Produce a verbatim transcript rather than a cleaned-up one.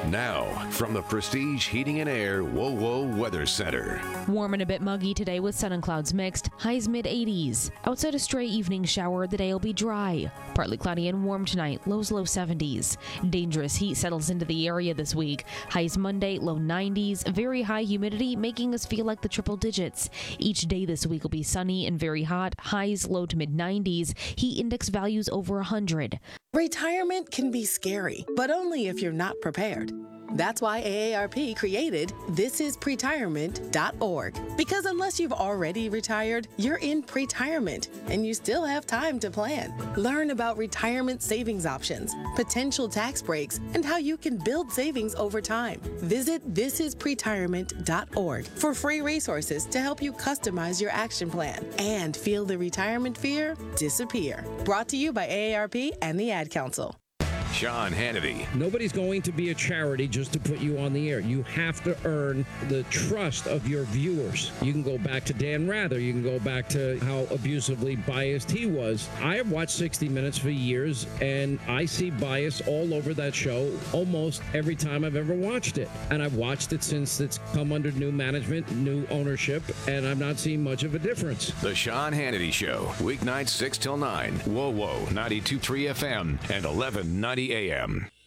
Now, from the Prestige Heating and Air Whoa Whoa Weather Center. Warm and a bit muggy today with sun and clouds mixed. Highs mid eighties. Outside a stray evening shower, the day will be dry. Partly cloudy and warm tonight. Lows low seventies. Dangerous heat settles into the area this week. Highs Monday, low nineties. Very high humidity, making us feel like the triple digits. Each day this week will be sunny and very hot. Highs low to mid nineties. Heat index values over one hundred. Retirement can be scary, but only if you're not prepared. That's why A A R P created this is pretirement dot org. Because unless you've already retired, you're in pretirement, and you still have time to plan. Learn about retirement savings options, potential tax breaks, and how you can build savings over time. Visit this is pretirement dot org for free resources to help you customize your action plan and feel the retirement fear disappear. Brought to you by A A R P and the Ad Council. Sean Hannity. Nobody's going to be a charity just to put you on the air. You have to earn the trust of your viewers. You can go back to Dan Rather. You can go back to how abusively biased he was. I have watched sixty minutes for years, and I see bias all over that show almost every time I've ever watched it. And I've watched it since it's come under new management, new ownership, and I've not seen much of a difference. The Sean Hannity Show, weeknights six till nine. Whoa, whoa, ninety-two point three F M and eleven ninety A M.